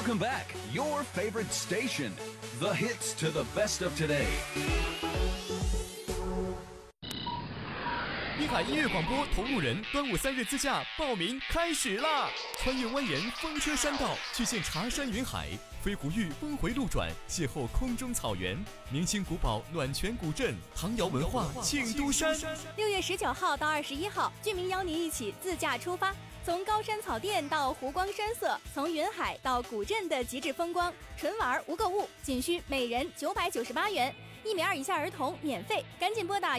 Welcome back, your favorite station. The hits to the best of today. 滨海音乐广播同路人端午3日自驾报名开始啦！穿越蜿蜒风车山道，去见茶山云海，飞狐峪峰回路转，邂逅空中草原，明星古堡暖泉古镇，唐窑文化庆都山。 6月19号到21号，居民邀您一起自驾出发，从高山草甸到湖光山色，从云海到古镇的极致风光，纯玩无购物，仅需每人998元。1米2以下儿童免费，赶紧拨打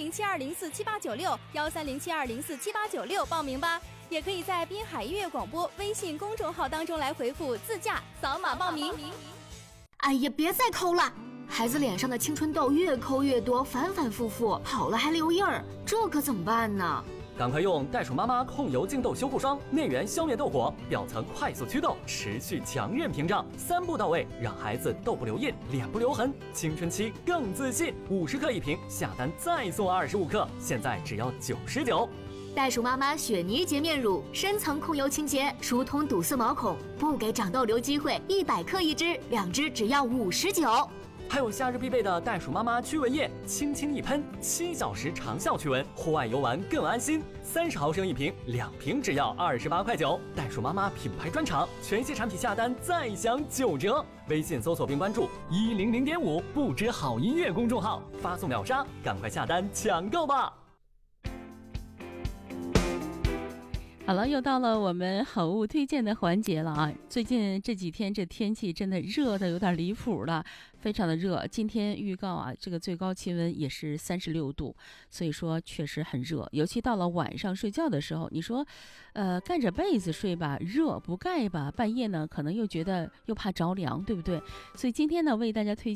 13072047896，13072047896报名吧。也可以在滨海音乐广播微信公众号当中来回复自驾，扫码报名。 哎呀，别再抠了，孩子脸上的青春痘越抠越多，反反复复，好了还留印儿，这可怎么办呢？ 赶快用袋鼠妈妈控油净痘修护霜，内源消灭痘火，表层快速祛痘，持续强韧屏障，3步到位，让孩子痘不留印，脸不留痕，青春期更自信。50克一瓶，下单再送25克，现在只要99。 袋鼠妈妈雪泥洁面乳，深层控油清洁，疏通堵塞毛孔，不给长痘留机会，100克一支，2支只要59。 还有夏日必备的袋鼠妈妈驱蚊液，轻轻一喷，7小时长效驱蚊，户外游玩更安心。30毫升一瓶，2瓶只要28块9。袋鼠妈妈品牌专场，全系产品下单再享9折。微信搜索并关注100.5不知好音乐公众号，发送秒杀，赶快下单抢购吧。 好了，又到了我们好物推荐的环节了啊！最近这几天这天气真的热的有点离谱了，非常的热。今天预告啊，这个最高气温也是36度，所以说确实很热。尤其到了晚上睡觉的时候，你说，盖着被子睡吧，热；不盖吧，半夜呢可能又觉得又怕着凉，对不对？所以今天呢，为大家推荐